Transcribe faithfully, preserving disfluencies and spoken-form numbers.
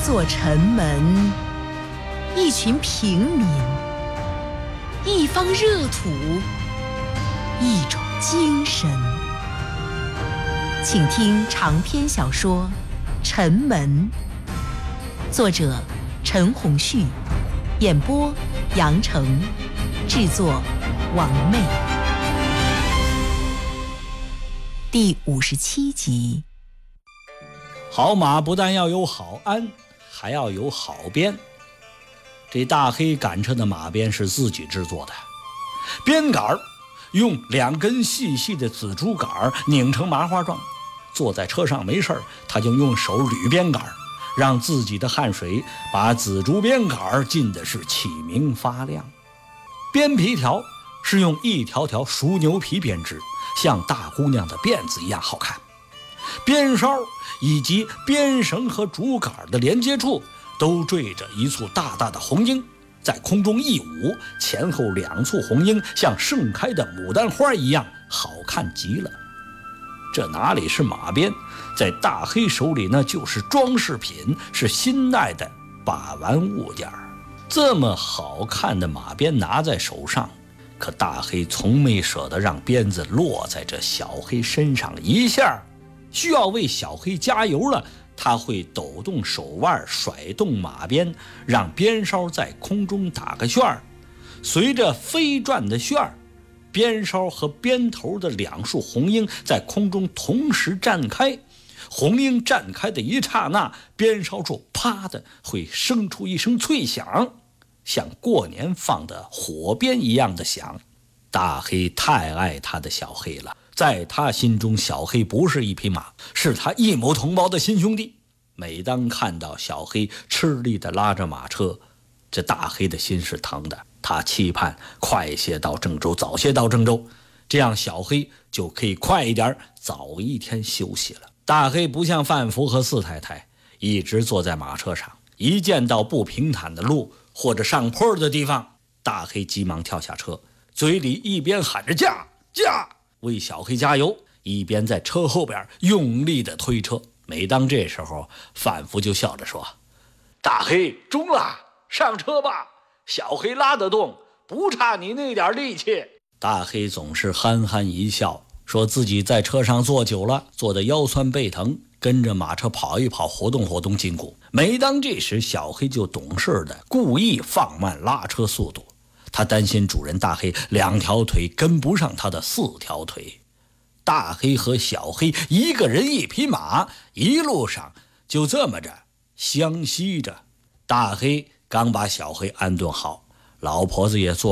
座城门，一群平民，一方热土，一种精神。请听长篇小说《城门》，作者陈鸿旭，演播杨成，制作王妹。第五十七集。 好马不但要有好鞍，还要有好鞭。这大黑赶车的马鞭是自己制作的，鞭杆用两根细细的紫竹杆拧成麻花状，坐在车上没事他就用手捋鞭杆，让自己的汗水把紫竹鞭杆浸的是起明发亮。鞭皮条是用一条条熟牛皮编织，像大姑娘的辫子一样好看。鞭梢以及鞭绳和竹杆的连接处都缀着一簇大大的红缨，在空中一舞，前后两簇红缨像盛开的牡丹花一样好看极了。这哪里是马鞭，在大黑手里那就是装饰品，是心爱的把玩物件。这么好看的马鞭拿在手上，可大黑从没舍得让鞭子落在这小黑身上一下。需要为小黑加油了，他会抖动手腕，甩动马鞭，让鞭梢在空中打个旋儿。随着飞转的旋儿，鞭梢和鞭头的两束红缨在空中同时绽开。红缨绽开的一刹那，鞭梢处啪的会生出一声脆响，像过年放的火鞭一样的响。大黑太爱他的小黑了，在他心中，小黑不是一匹马，是他一母同胞的亲兄弟。每当看到小黑吃力地拉着马车，这大黑的心是疼的。他期盼快些到郑州，早些到郑州，这样小黑就可以快一点，早一天休息了。大黑不像范福和四太太一直坐在马车上，一见到不平坦的路或者上坡的地方，大黑急忙跳下车，嘴里一边喊着驾驾为小黑加油，一边在车后边用力地推车。每当这时候，范福就笑着说：大黑中了，上车吧，小黑拉得动，不差你那点力气。大黑总是憨憨一笑，说自己在车上坐久了，坐得腰酸背疼，跟着马车跑一跑，活动活动筋骨。每当这时，小黑就懂事的故意放慢拉车速度，他担心主人大黑两条腿跟不上他的四条腿。大黑和小黑一个人一匹马，一路上就这么着相惜着。大黑刚把小黑安顿好，老婆子也坐